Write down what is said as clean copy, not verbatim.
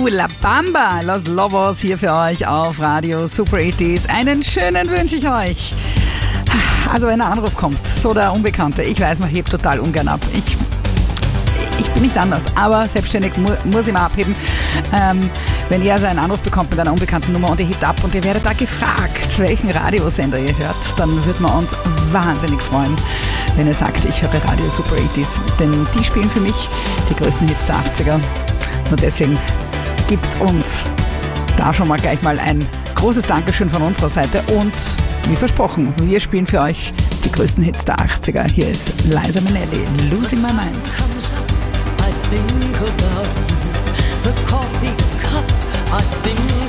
La Bamba, Los Lobos hier für euch auf Radio Super 80s. Einen schönen wünsche ich euch. Also wenn ein Anruf kommt, so der Unbekannte, ich weiß, man hebt total ungern ab. Ich bin nicht anders, aber selbstständig muss ich mal abheben. Wenn ihr also einen Anruf bekommt mit einer unbekannten Nummer und ihr hebt ab und ihr werdet da gefragt, welchen Radiosender ihr hört, dann würden wir uns wahnsinnig freuen, wenn ihr sagt, ich höre Radio Super 80s. Denn die spielen für mich die größten Hits der 80er. Nur deswegen gibt's uns da schon mal gleich mal ein großes Dankeschön von unserer Seite und wie versprochen, wir spielen für euch die größten Hits der 80er. Hier ist Liza Minnelli, Losing My Mind. I think about you, the coffee cup, I think